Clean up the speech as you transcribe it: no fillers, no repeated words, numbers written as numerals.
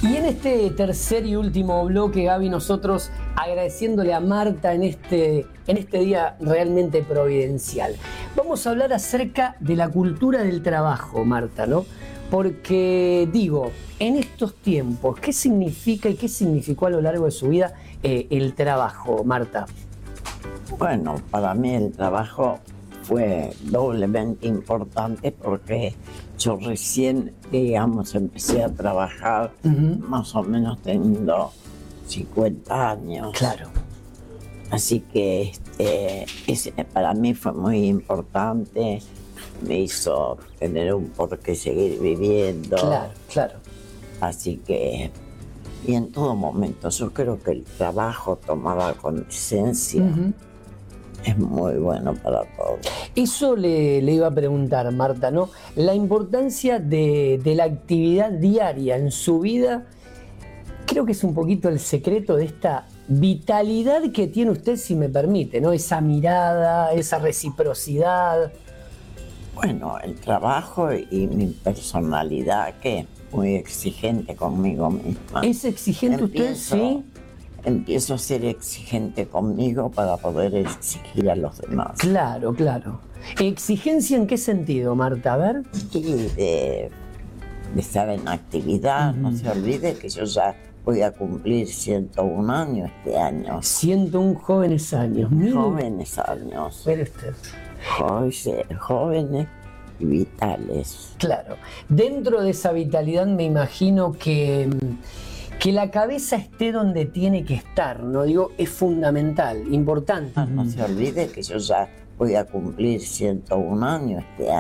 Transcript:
Y en este tercer y último bloque, Gaby, nosotros agradeciéndole a Marta en este día realmente providencial. Vamos a hablar acerca de la cultura del trabajo, Marta, ¿no? Porque digo, en estos tiempos, ¿qué significa y qué significó a lo largo de su vida el trabajo, Marta? Bueno, para mí el trabajo fue doblemente importante porque yo recién, digamos, empecé a trabajar más o menos teniendo 50 años. Claro. Así que para mí fue muy importante, me hizo tener un por qué seguir viviendo. Claro, claro. Así que, y en todo momento, yo creo que el trabajo tomado con esencia es muy bueno para todos. Eso le iba a preguntar, Marta, ¿no? La importancia de la actividad diaria en su vida, creo que es un poquito el secreto de esta vitalidad que tiene usted, si me permite, ¿no? Esa mirada, esa reciprocidad. Bueno, el trabajo y mi personalidad, que es muy exigente conmigo misma. ¿Es exigente usted? Sí. Empiezo a ser exigente conmigo para poder exigir a los demás. Claro, claro. ¿Exigencia en qué sentido, Marta? A ver. Y de estar en actividad, no se olvide que yo ya voy a cumplir 101 años este año. 101 jóvenes años. Mire. Jóvenes años. Mire usted. Jóvenes y vitales. Claro. Dentro de esa vitalidad me imagino que la cabeza esté donde tiene que estar, ¿no? Digo, es fundamental, importante. No se olvide que yo ya voy a cumplir 101 años este año.